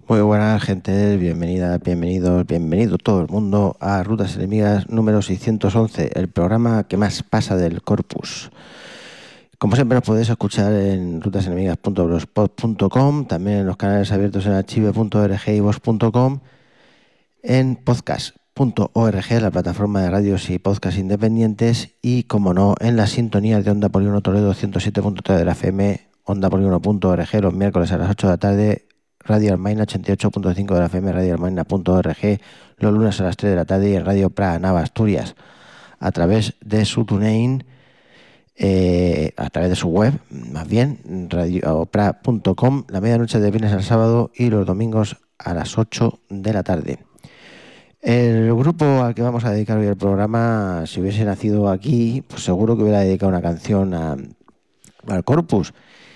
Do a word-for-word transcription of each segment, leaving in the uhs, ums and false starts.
Muy buenas, gente, bienvenida, bienvenidos, bienvenido todo el mundo a Rutas Enemigas número seiscientos once, el programa que más pasa del corpus. Como siempre nos podéis escuchar en rutasenemigas punto blogspot punto com, también en los canales abiertos en archive punto org y voz punto com, en podcast punto org, la plataforma de radios y podcast independientes, y como no, en las sintonías de Onda Polígono Toledo ciento siete punto tres de la F M, onda polígono punto org los miércoles a las ocho de la tarde, Radio Almaina ochenta y ocho punto cinco de la F M, radio almaina punto org los lunes a las tres de la tarde, y en Radio Praga Nava Asturias a través de su TuneIn, eh, a través de su web, más bien, radio praga punto com, la medianoche de viernes al sábado y los domingos a las ocho de la tarde. El grupo al que vamos a dedicar hoy el programa, si hubiese nacido aquí, pues seguro que hubiera dedicado una canción a, al Corpus.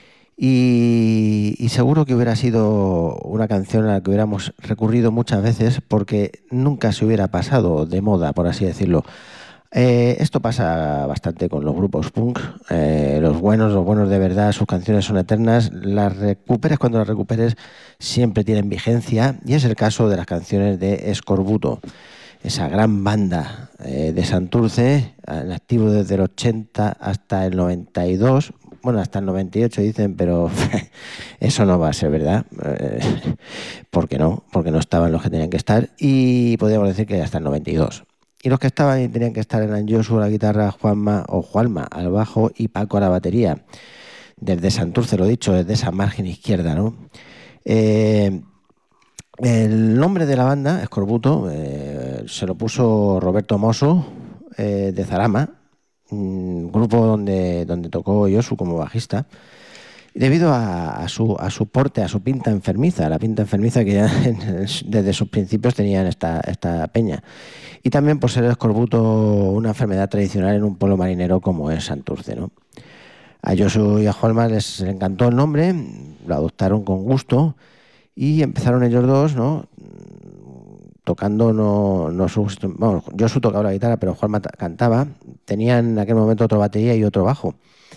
Y, y seguro que hubiera sido una canción a la que hubiéramos recurrido muchas veces porque nunca se hubiera pasado de moda, por así decirlo. Eh, esto pasa bastante con los grupos punk. Eh, los buenos, los buenos de verdad, sus canciones son eternas. Las recuperes cuando las recuperes, siempre tienen vigencia. Y es el caso de las canciones de Escorbuto, esa gran banda eh, de Santurce, en activo desde el ochenta hasta el noventa y dos. Bueno, hasta el noventa y ocho dicen, pero eso no va a ser verdad. Eh, ¿Por qué no? Porque no estaban los que tenían que estar. Y podríamos decir que hasta el noventa y dos. Y los que estaban y tenían que estar eran Josu a la guitarra, Juanma o Juanma al bajo y Paco a la batería. Desde Santurce, lo dicho, desde esa margen izquierda, ¿no? Eh, el nombre de la banda, Escorbuto, eh, se lo puso Roberto Mosso, eh, de Zarama, un grupo donde, donde tocó Josu como bajista, debido a, a, su, a su porte, a su pinta enfermiza, la pinta enfermiza que ya en, desde sus principios tenían esta, esta peña. Y también por ser el escorbuto una enfermedad tradicional en un pueblo marinero como es Santurce, ¿no? A Josu y a Juanma les encantó el nombre, lo adoptaron con gusto y empezaron ellos dos, ¿no? Tocando, no, no su, vamos, Josu tocaba la guitarra, pero Juanma cantaba. Tenían en aquel momento otra batería y otro bajo.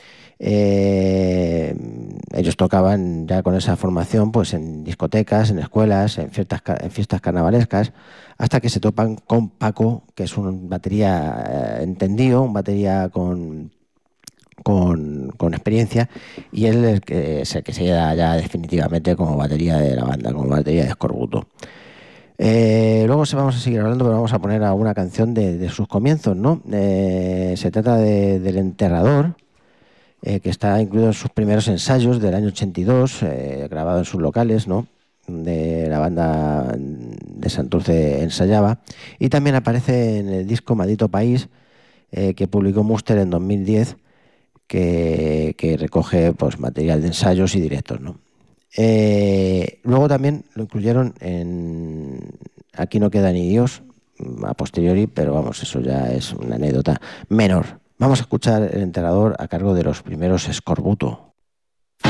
Eh, ellos tocaban ya con esa formación pues en discotecas, en escuelas, en fiestas, en fiestas carnavalescas, hasta que se topan con Paco, que es un batería eh, entendido, un batería con, con, con experiencia, y él es, que, es el que se queda ya definitivamente como batería de la banda, como batería de Escorbuto. Eh, luego se vamos a seguir hablando, pero vamos a poner a una canción de, de sus comienzos, ¿no? Eh, se trata de, del Enterrador, Eh, que está incluido en sus primeros ensayos del año ochenta y dos, eh, grabado en sus locales, ¿no? De la banda de Santurce ensayaba, y también aparece en el disco Maldito País, eh, que publicó Muster en dos mil diez, que, que recoge pues, material de ensayos y directos, ¿no? Eh, luego también lo incluyeron en Aquí no queda ni Dios, a posteriori, pero vamos, eso ya es una anécdota menor. Vamos a escuchar El Enterrador a cargo de los primeros Escorbuto.